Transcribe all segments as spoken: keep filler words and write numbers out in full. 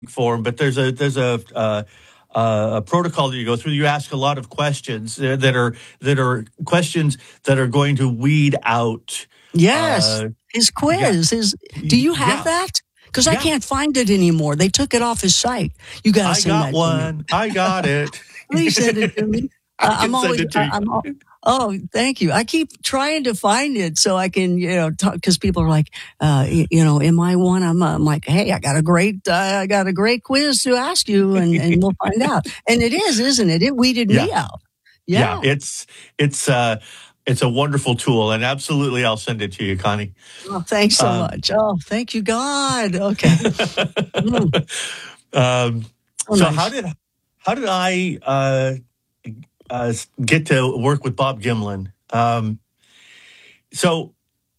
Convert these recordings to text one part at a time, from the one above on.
form, but there's a there's a uh, uh, a protocol that you go through. You ask a lot of questions uh, that are that are questions that are going to weed out. Yes, Uh, his yeah, quiz. His. Do you have yeah, that? Because I yeah. can't find it anymore. They took it off his site. You got to I send got that to me. one. I got it. Please send it to me. I Uh, I'm can send always. it to I, you. I'm. al- Oh, thank you. I keep trying to find it so I can, you know, talk because people are like, uh, you, you know, am I one? I'm, uh, I'm like, hey, I got a great, uh, I got a great quiz to ask you, and, and we'll find out. And it is, isn't it? It weeded Yeah, me out. yeah. Yeah. It's it's uh it's a wonderful tool, and absolutely, I'll send it to you, Connie. Oh, thanks so Um, much. Oh, thank you, God. Okay. Mm, um, so so how nice. did how did I uh, uh, get to work with Bob Gimlin? Um, so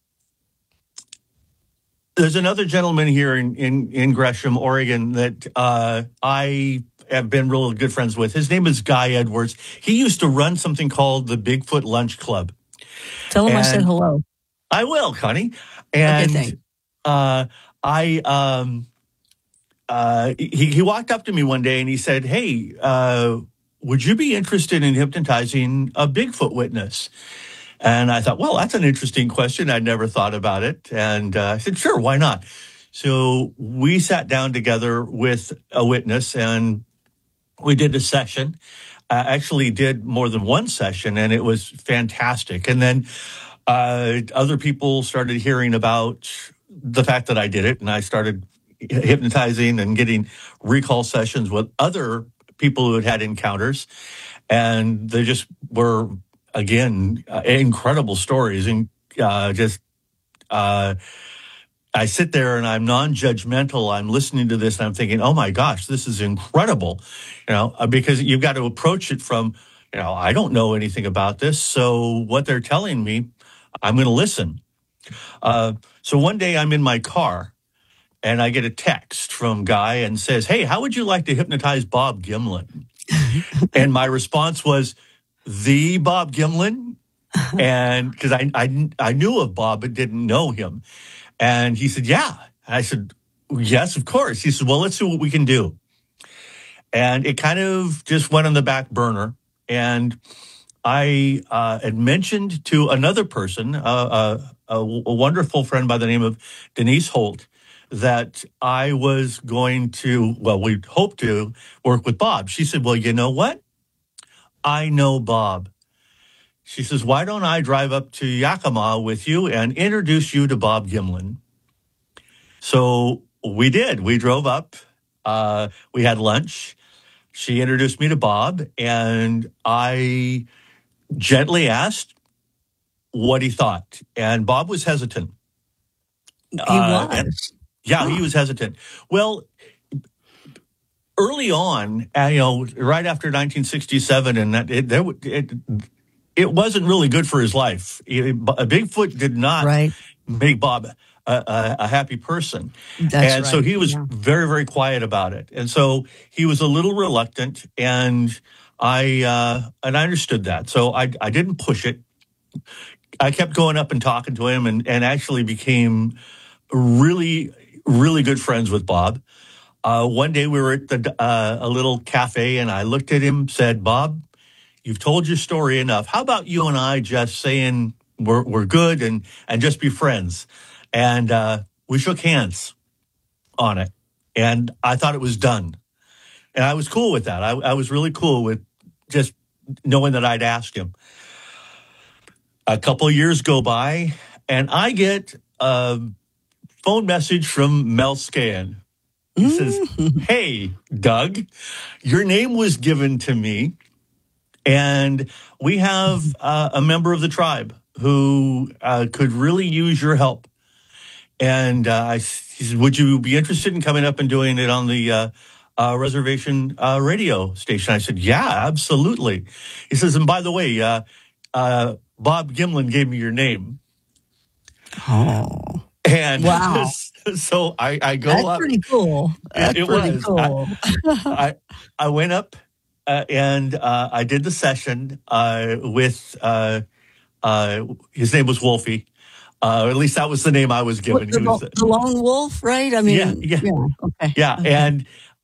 there's another gentleman here in in, in Gresham, Oregon, that uh, I have been real good friends with. His name is Guy Edwards. He used to run something called the Bigfoot Lunch Club, Tell him I said and hello. I will, Connie. Okay, thanks. And uh, I um, uh, he he walked up to me one day and he said, "Hey, uh, would you be interested in hypnotizing a Bigfoot witness?" And I thought, well, that's an interesting question. I'd never thought about it. And uh, I said, sure, why not? So we sat down together with a witness and we did a session. I actually did more than one session, and it was fantastic. And then uh, other people started hearing about the fact that I did it, and I started hypnotizing and getting recall sessions with other people who had had encounters, and they just were, again, uh, incredible stories. And uh, just uh, I sit there and I'm non-judgmental. I'm listening to this and I'm thinking, oh my gosh, this is incredible, you know, uh, because you've got to approach it from, you know, I don't know anything about this, so what they're telling me, I'm going to listen. Uh, so one day I'm in my car and I get a text from Guy and says, hey, how would you like to hypnotize Bob Gimlin? And my response was, the Bob Gimlin? And because I, I, I knew of Bob but didn't know him. And he said, yeah. And I said, yes, of course. He said, well, let's see what we can do. And it kind of just went on the back burner. And I uh, had mentioned to another person, uh, uh, a, a wonderful friend by the name of Denise Holt, that I was going to, well, we hoped to work with Bob. She said, well, you know what? I know Bob. She says, why don't I drive up to Yakima with you and introduce you to Bob Gimlin? So we did. We drove up. Uh, we had lunch. She introduced me to Bob, and I gently asked what he thought. And Bob was hesitant. He Uh, and was. yeah, Huh. he was hesitant. Well, early on, uh, you know, right after nineteen sixty-seven, and that it, there, it, it wasn't really good for his life. It, Bigfoot did not Right. make Bob a, a, a happy person. That's And so right. he was Yeah. very, very quiet about it. And so he was a little reluctant, and I uh, and I understood that. So I, I didn't push it. I kept going up and talking to him, and, and actually became really, really good friends with Bob. Uh, one day we were at the, uh, a little cafe, and I looked at him, said, Bob, you've told your story enough. How about you and I just saying we're, we're good and, and just be friends? And uh, we shook hands on it. And I thought it was done. And I was cool with that. I, I was really cool with just knowing that I'd asked him. A couple of years go by, and I get a phone message from Mel Scan. He says, hey, Doug, your name was given to me, and we have uh, a member of the tribe who uh, could really use your help. And uh, I, he said, would you be interested in coming up and doing it on the uh, uh, reservation uh, radio station? I said, yeah, absolutely. He says, and by the way, uh, uh, Bob Gimlin gave me your name. Oh. And Wow. so I, I go That's up. pretty cool. That's It, it pretty was. cool. I, I, I went up uh, and uh, I did the session uh, with, uh, uh, his name was Wolfie. Uh, at least that was the name I was given. The, He was, uh, the lone wolf, right? I yeah, mean, yeah, yeah. Okay. yeah. Okay. And